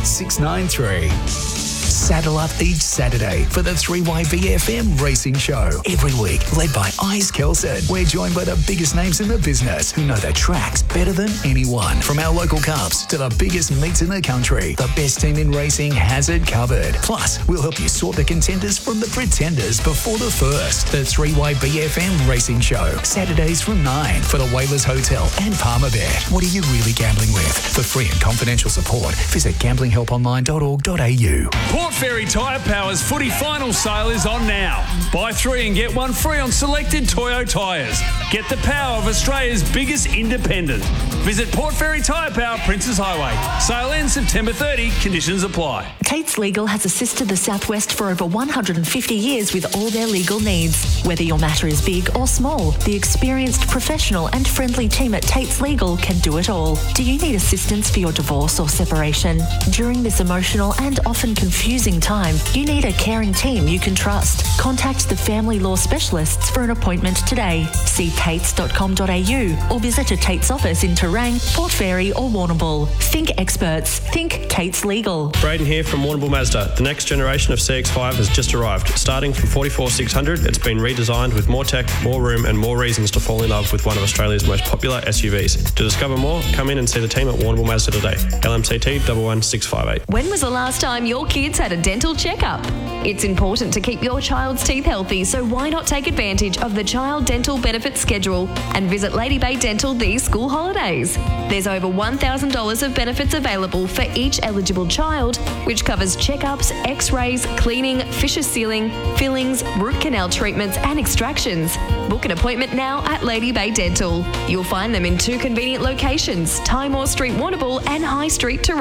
693. Saddle up each Saturday for the 3YBFM Racing Show. Every week, led by Ice Kelson. We're joined by the biggest names in the business who know their tracks better than anyone. From our local cups to the biggest meets in the country, the best team in racing has it covered. Plus, we'll help you sort the contenders from the pretenders before the first. The 3YBFM Racing Show. Saturdays from 9 for the Whalers Hotel and Palmerbet. What are you really gambling with? For free and confidential support, visit gamblinghelponline.org.au. Port Fairy Tyre Power's footy final sale is on now. Buy 3 and get 1 free on selected Toyo tyres. Get the power of Australia's biggest independent. Visit Port Fairy Tyre Power, Princes Highway. Sale ends September 30. Conditions apply. Tate's Legal has assisted the Southwest for over 150 years with all their legal needs. Whether your matter is big or small, the experienced, professional and friendly team at Tate's Legal can do it all. Do you need assistance for your divorce or separation? During this emotional and often confusing time, you need a caring team you can trust. Contact the family law specialists for an appointment today. See tates.com.au or visit a Tate's office in Terang, Port Fairy or Warrnambool. Think experts. Think Tate's Legal. Braden here from Warrnambool Mazda. The next generation of CX-5 has just arrived. Starting from 44,600, it's been redesigned with more tech, more room and more reasons to fall in love with one of Australia's most popular SUVs. To discover more, come in and see the team at Warrnambool Mazda today. LMCT 11658. When was the last time your kids had a dental checkup? It's important to keep your child's teeth healthy, so why not take advantage of the Child Dental Benefits Schedule and visit Lady Bay Dental these school holidays. There's over $1,000 of benefits available for each eligible child, which covers checkups, x-rays, cleaning, fissure sealing, fillings, root canal treatments and extractions. Book an appointment now at Lady Bay Dental. You'll find them in 2 convenient locations, Timor Street, Warrnambool and High Street, Terang.